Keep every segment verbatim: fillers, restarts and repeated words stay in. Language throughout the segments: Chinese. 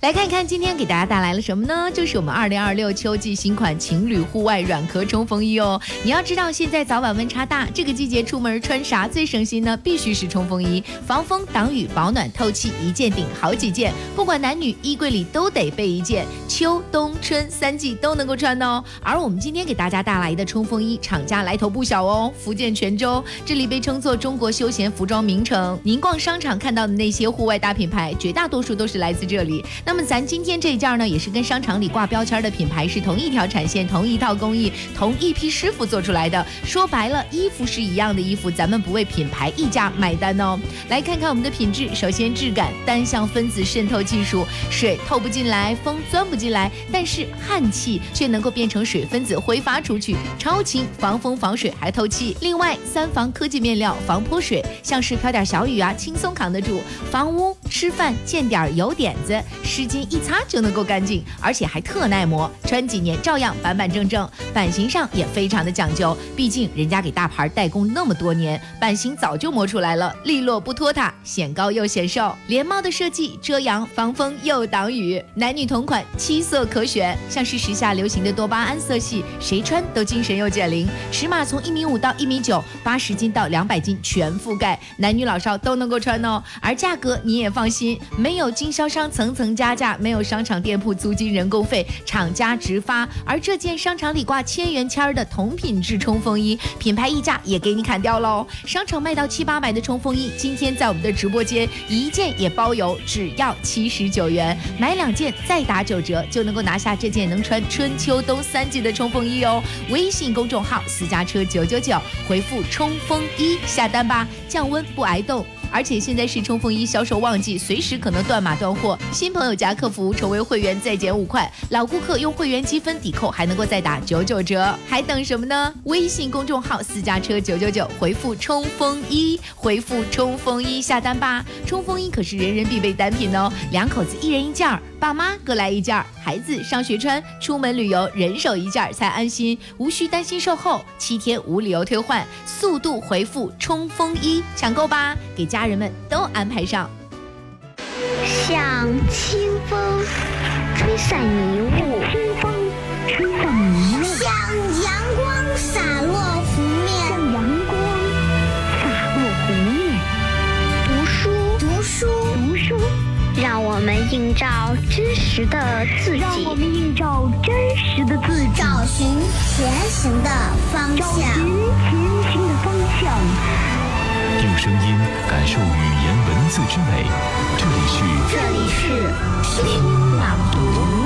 来看看今天给大家带来了什么呢？就是我们二零二六秋季新款情侣户外软壳冲锋衣哦。你要知道，现在早晚温差大，这个季节出门穿啥最省心呢？必须是冲锋衣，防风挡雨保暖透气，一件顶好几件，不管男女，衣柜里都得备一件，秋冬春三季都能够穿哦。而我们今天给大家带来的冲锋衣，厂家来头不小哦，福建泉州，这里被称作中国休闲服装名城。您逛商场看到的那些户外大品牌，绝大多数都是来自这里。那么咱今天这一件呢，也是跟商场里挂标签的品牌是同一条产线、同一套工艺、同一批师傅做出来的。说白了，衣服是一样的衣服，咱们不为品牌溢价买单哦。来看看我们的品质，首先质感，单向分子渗透技术，水透不进来，风钻不进来，但是汗气却能够变成水分子挥发出去，超轻，防风防水还透气。另外，三防科技面料，防泼水，像是飘点小雨啊，轻松扛得住。防污，吃饭见点油点子，湿巾一擦就能够干净，而且还特耐磨，穿几年照样板板正正。版型上也非常的讲究，毕竟人家给大牌代工那么多年，版型早就磨出来了，利落不拖沓，显高又显瘦。连帽的设计，遮阳防风又挡雨，男女同款，七色可选，像是时下流行的多巴胺色系，谁穿都精神又减龄。尺码从一米五到一米九，八十斤到两百斤全覆盖，男女老少都能够穿哦。而价格你也放心，没有经销商层层加价，没有商场店铺租金人工费，厂家直发。而这件商场里挂千元签的同品质冲锋衣，品牌溢价也给你砍掉喽。商场卖到七八百的冲锋衣，今天在我们的直播间一件也包邮，只要七十九元，买两件再打九折，就能够拿下这件能穿春秋冬三季的冲锋衣哦。微信公众号私家车九九九，回复冲锋衣下单吧，降温不挨冻。而且现在是冲锋衣销售旺季，随时可能断码断货。新朋友加客服成为会员再减五块，老顾客用会员积分抵扣还能够再打九九折，还等什么呢？微信公众号私家车九九九，回复冲锋衣，回复冲锋衣下单吧。冲锋衣可是人人必备单品哦，两口子一人一件，爸妈各来一件，孩子上学穿，出门旅游人手一件才安心，无需担心售后，七天无理由退换，速度回复冲锋衣抢购吧，给家人们都安排上。 像清风吹散迷雾， 清风吹散迷雾， 像阳光洒落湖面， 像阳光洒落湖面。 读书，读书， 读书， 让我们映照真实的自己， 让我们映照真实的自己， 找寻前行的方向， 找寻前行的方向。 用声音感受语言文字之美，这里是这里是听朗读。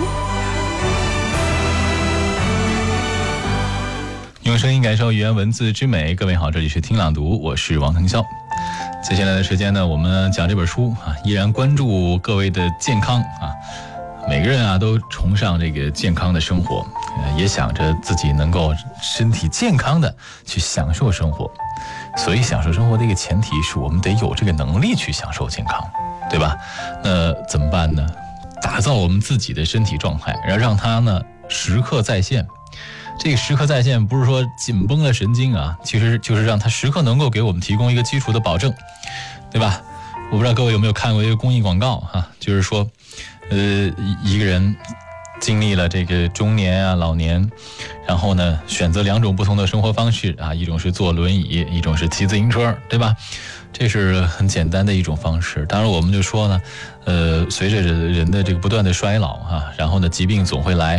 用声音感受语言文字之美，各位好，这里是听朗读，我是王腾霄。接下来的时间呢，我们讲这本书啊，依然关注各位的健康啊。每个人啊都崇尚这个健康的生活，也想着自己能够身体健康的去享受生活。所以享受生活的一个前提是我们得有这个能力去享受健康，对吧？那怎么办呢？打造我们自己的身体状态，然后让它呢时刻在线。这个时刻在线不是说紧绷了神经啊，其实就是让它时刻能够给我们提供一个基础的保证，对吧？我不知道各位有没有看过一个公益广告啊，就是说呃一个人经历了这个中年啊老年，然后呢选择两种不同的生活方式啊，一种是坐轮椅，一种是骑自行车，对吧？这是很简单的一种方式。当然我们就说呢呃随着人的这个不断的衰老啊，然后呢疾病总会来，